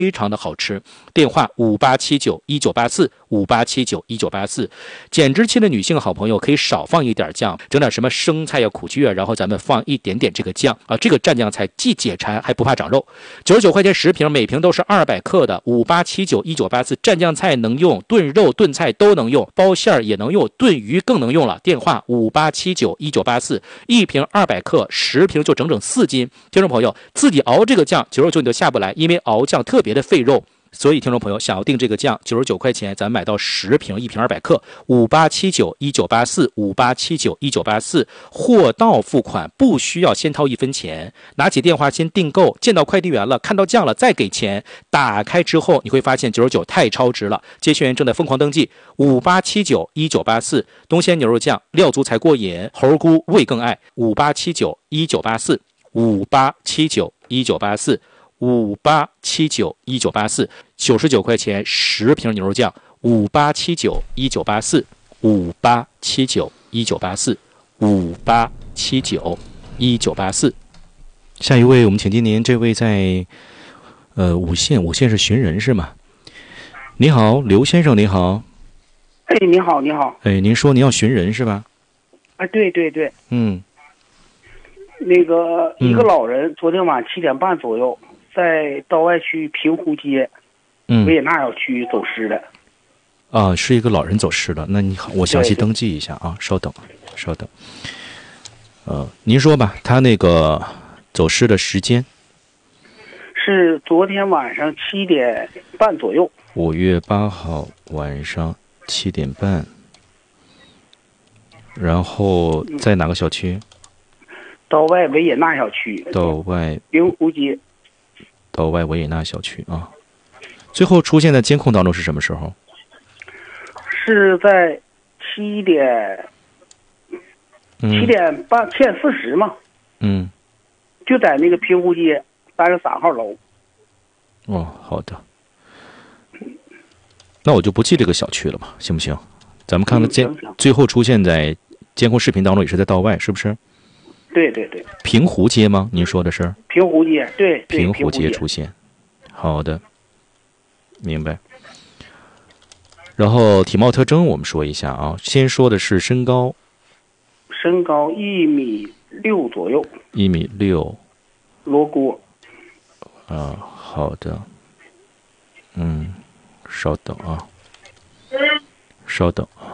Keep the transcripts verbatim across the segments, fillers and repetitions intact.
非常的好吃。电话五八七九一九八四五八七九一九八四。减脂期的女性好朋友可以少放一点酱，整点什么生菜呀、苦苣啊，然后咱们放一点点这个酱啊，这个蘸酱菜既解馋还不怕长肉。九十九块钱十瓶，每瓶都是二百克的。五八七九一九八四，蘸酱菜能用，炖肉炖菜都能用，包馅儿也能用，炖鱼更能用了。电话五八七九一九八四，一瓶二百克，十瓶就整整四斤。听众朋友，自己熬这个酱，九十九你就下不来，因为熬酱特别的费肉。所以听众朋友想要订这个酱，九十九块钱，咱买到十瓶，一瓶二百克。五八七九一九八四，五八七九一九八四，货到付款，不需要先掏一分钱。拿起电话先订购，见到快递员了，看到酱了再给钱。打开之后你会发现九十九太超值了，接线员正在疯狂登记。五八七九一九八四，东鲜牛肉酱，料足才过瘾，猴菇味更爱。五八七九一九八四，五八七九一九八四。五八七九一九八四，九十九块钱十瓶牛肉酱。五八七九一九八四，五八七九一九八四，五八七九一九八四。下一位，我们请进您，这位在呃五线，五线是寻人是吗？你好，刘先生，你好。 哎，你好，你好。 哎，您说您要寻人是吧？ 哎，对对对。 嗯。 那个一个老人，昨天晚七点半左右。在道外区平湖街， 嗯， 维也纳小区走失的。 啊，是一个老人走失了。那你好，我详细登记一下啊，稍等，稍等。呃，您说吧，他那个走失的时间是昨天晚上七点半左右。 五月八号晚上七点半。然后在哪个小区？ 道外维也纳小区。 道外平湖街。 道外维也纳小区啊，最后出现在监控当中是什么时候？ 是在七点，七点半七点四十嘛。 嗯， 就在那个平湖街三十三号楼。 哦，好的。那我就不记这个小区了吧，行不行？咱们看看监、嗯、最后出现在监控视频当中也是在道外，是不是？ 对对对， 平湖街吗？您说的是平湖街，对， 平湖街出现。好的，明白。然后体貌特征我们说一下啊，先说的是身高， 身高一米六左右， 一米六， 罗锅。 啊，好的，嗯，稍等啊，稍等啊，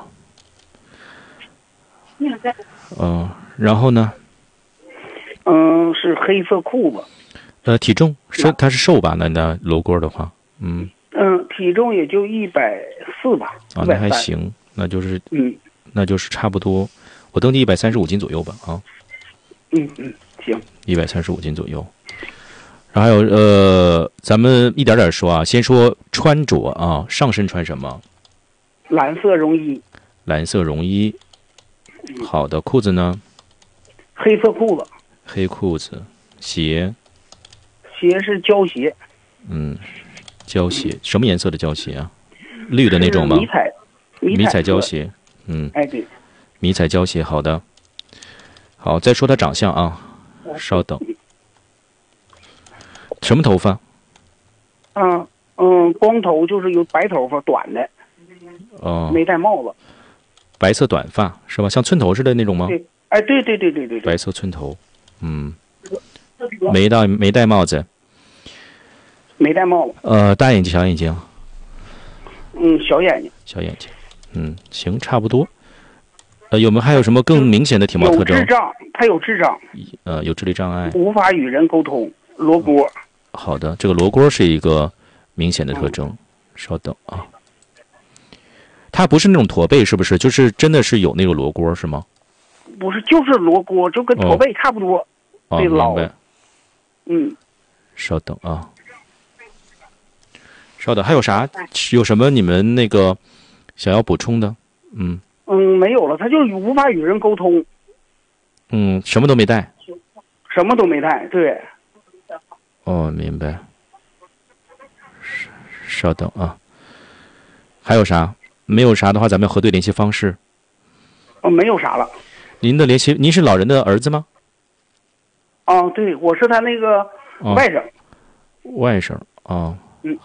嗯，然后呢？ 嗯，是黑色裤子。 呃，体重是他是瘦吧？那那罗锅的话，嗯嗯，体重也就一百四吧。 啊，那还行，那就是嗯， 那就是差不多，我登记一百三十五斤左右吧啊。 嗯嗯，行， 一百三十五斤左右。然后还有呃，咱们一点点说啊，先说穿着啊，上身穿什么？ 蓝色绒衣。 蓝色绒衣。好的，裤子呢？ 黑色裤子。 黑裤子，鞋， 鞋是胶鞋。 嗯，胶鞋，什么颜色的胶鞋啊？绿的那种吗？ 迷彩， 迷彩胶鞋。嗯， 哎对， 迷彩胶鞋，好的。好，再说他长相啊，稍等。什么头发？ 嗯嗯，光头，就是有白头发，短的。 哦。 没戴帽子。 白色短发是吧？像寸头似的那种吗？ 对，哎，对对对对对对。 白色寸头。嗯，没戴没戴帽子， 没戴帽子。 呃，大眼睛小眼睛， 嗯，小眼睛， 小眼睛，嗯，行，差不多。呃，有没有还有什么更明显的体貌特征？ 有智障，他有智障， 呃，有智力障碍， 无法与人沟通，罗锅。 好的，这个罗锅是一个明显的特征。嗯、稍等啊，他不是那种驼背，是不是？就是真的是有那个罗锅是吗？ 不是，就是罗锅，就跟驼背差不多。 哦，哦明白。 嗯， 稍等啊，稍等，还有啥？有什么你们那个想要补充的？嗯嗯，没有了，他就无法与人沟通。 嗯，什么都没带。 什么都没带，对。 哦，明白。稍等啊，还有啥？没有啥的话，咱们核对联系方式。 哦，没有啥了。 您的联系，您是老人的儿子吗？ 哦，对，我是他那个外甥。 哦、外甥啊、哦，